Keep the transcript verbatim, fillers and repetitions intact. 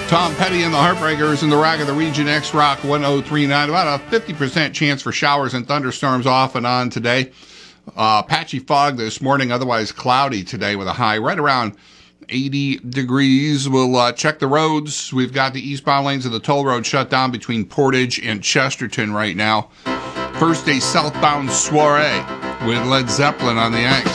Tom Petty and the Heartbreakers in the Rock of the Region, X-Rock one oh three point nine. About a fifty percent chance for showers and thunderstorms off and on today. Uh, patchy fog this morning, otherwise cloudy today with a high right around eighty degrees. We'll uh, check the roads. We've got the eastbound lanes of the toll road shut down between Portage and Chesterton right now. First, a southbound soiree with Led Zeppelin on the X.